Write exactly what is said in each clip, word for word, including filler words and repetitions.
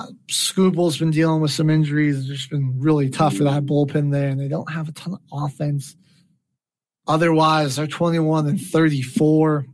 Uh, Scooble's been dealing with some injuries. It's just been really tough for that bullpen there, and they don't have a ton of offense. Otherwise, they're twenty-one and thirty-four.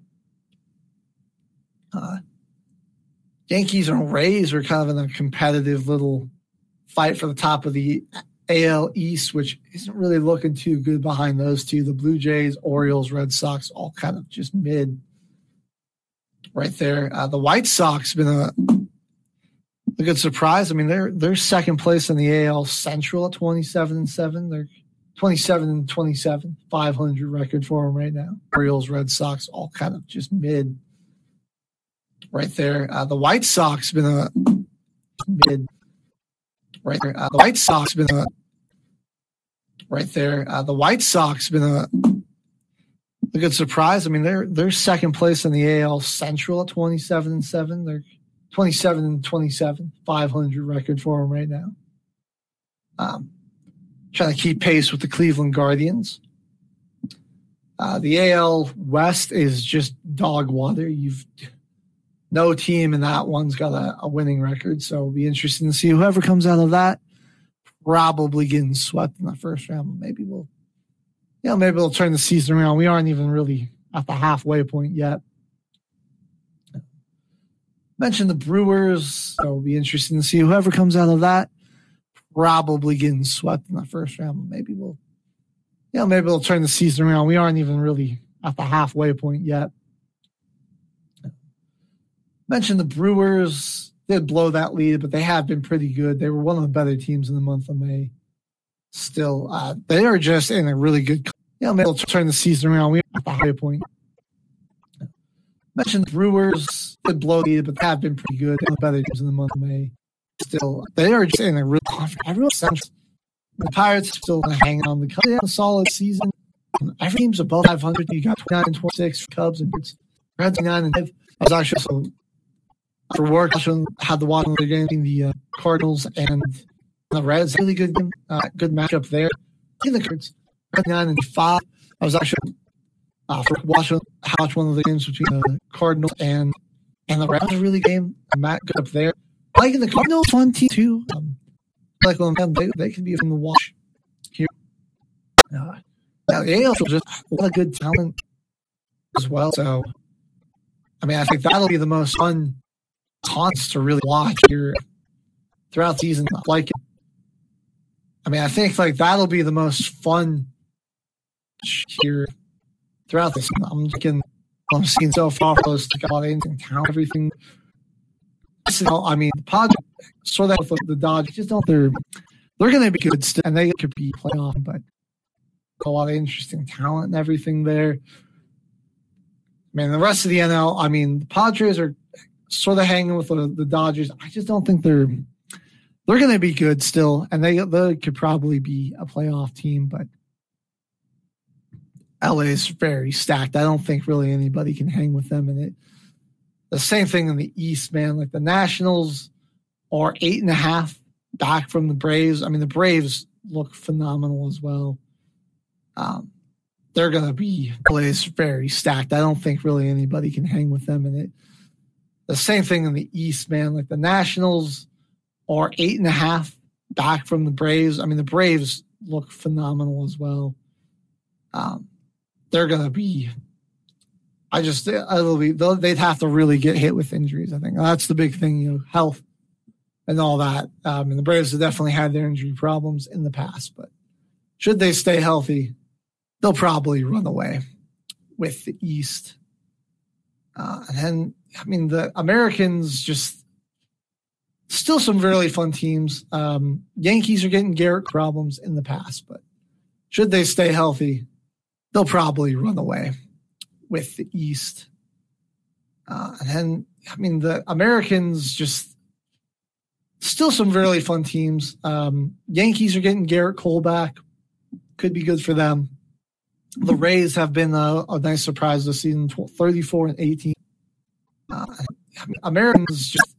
Uh, Yankees and Rays are kind of in a competitive little fight for the top of the A L East, which isn't really looking too good behind those two. The Blue Jays, Orioles, Red Sox, all kind of just mid right there. Uh, the White Sox been a, a good surprise. I mean, they're they're second place in the A L Central at twenty-seven and seven. They're twenty-seven and twenty-seven, five hundred record for them right now. Orioles, Red Sox, all kind of just mid right there. Uh, the White Sox been a mid right there. Uh, the White Sox been a right there. Uh, the White Sox been a, a good surprise. I mean, they're they're second place in the A L Central at twenty-seven and seven. They're twenty-seven and twenty-seven, five hundred record for them right now. Um, trying to keep pace with the Cleveland Guardians. Uh, the A L West is just dog water. You've no team in that one's got a, a winning record, so it'll be interesting to see whoever comes out of that. Probably getting swept in the first round. Maybe we'll, you know, maybe we'll turn the season around. We aren't even really at the halfway point yet. Mentioned the Brewers, so it'll be interesting to see whoever comes out of that. Probably getting swept in the first round. Maybe we'll, you know, maybe we'll turn the season around. We aren't even really at the halfway point yet. Mentioned the Brewers did blow that lead, but they have been pretty good. They were one of the better teams in the month of May. Still, uh, they are just in a really good. You know, maybe we'll turn the season around. We're at the high point. Mentioned the Brewers did blow the lead, but they have been pretty good. One of the better teams in the month of May. Still, they are just in a real, real sense. The Pirates still hanging on the Cubs. They have a solid season. Every team's above five hundred. You got twenty-nine and twenty-six for Cubs and Reds twenty-nine and five. I was actually so for work. I had the watch on the game between the uh, Cardinals and the Reds. Really good, uh, good matchup there. In the Cards, twenty-nine and five. I was actually uh, for watching watch one of the games between the Cardinals and and the Reds. Really game, Matt good up there. Like in the Cardinals, fun team too. Um, like them, they they can be from the watch here. Uh, now the A L just a lot of good talent as well. So, I mean, I think that'll be the most fun taunts to really watch here throughout the season. Like, I mean, I think like that'll be the most fun here throughout this. I'm looking, I'm seeing so far close to God and count everything. I mean, the Padres sort of with the Dodgers just don't. They're they're going to be good still, and they could be playoff, but a lot of interesting talent and everything there. I mean, the rest of the N L. I mean, the Padres are sort of hanging with the, the Dodgers. I just don't think they're they're going to be good still, and they they could probably be a playoff team, but L A is very stacked. I don't think really anybody can hang with them in it. The same thing in the East, man. Like the Nationals are eight and a half back from the Braves. I mean, the Braves look phenomenal as well. Um, they're going to be plays very stacked. I don't think really anybody can hang with them in it. The same thing in the East, man. Like the Nationals are eight and a half back from the Braves. I mean, the Braves look phenomenal as well. Um, they're going to be. I just, it'll be, they'd have to really get hit with injuries. I think that's the big thing, you know, health and all that. Um, and the Braves have definitely had their injury problems in the past, but should they stay healthy, they'll probably run away with the East. Uh, and then, I mean, the Americans just still some really fun teams. Um, Yankees are getting Garrett problems in the past, but should they stay healthy, they'll probably run away with the East. Uh, and then, I mean, the Americans just still some really fun teams. Um, Yankees are getting Garrett Cole back. Could be good for them. The Rays have been a, a nice surprise this season, thirty-four and eighteen. Uh, I mean, Americans just